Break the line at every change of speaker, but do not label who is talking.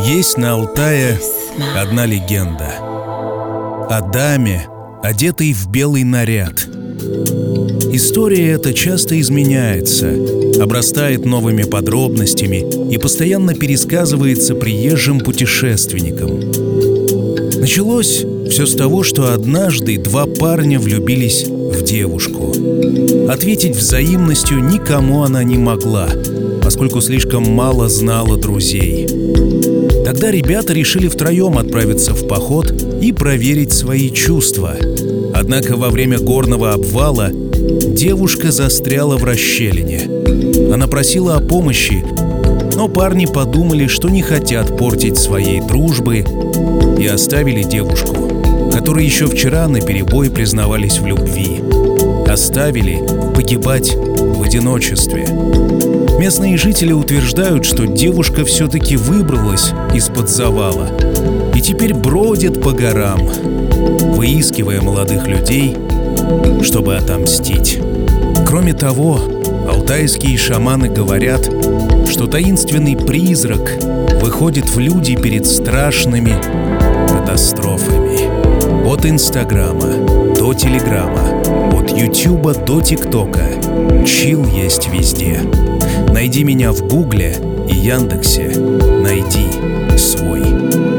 Есть на Алтае одна легенда о даме, одетой в белый наряд. История эта часто изменяется, обрастает новыми подробностями и постоянно пересказывается приезжим путешественникам. Началось все с того, что однажды два парня влюбились в девушку. Ответить взаимностью никому она не могла, поскольку слишком мало знала друзей. Тогда ребята решили втроем отправиться в поход и проверить свои чувства. Однако во время горного обвала девушка застряла в расщелине. Она просила о помощи, но парни подумали, что не хотят портить своей дружбы, и оставили девушку, которой еще вчера наперебой признавались в любви. Оставили погибать в одиночестве. Местные жители утверждают, что девушка все-таки выбралась из-под завала и теперь бродит по горам, выискивая молодых людей, чтобы отомстить. Кроме того, алтайские шаманы говорят, что таинственный призрак выходит в люди перед страшными катастрофами. От Инстаграма до Телеграма, от Ютуба до ТикТока. Чилл есть везде. Найди меня в Гугле и Яндексе. Найди свой.